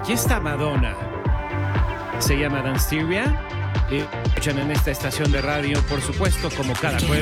Aquí está Madonna. Se llama Dance Syria. Y escuchan en esta estación de radio, por supuesto, como cada jueves.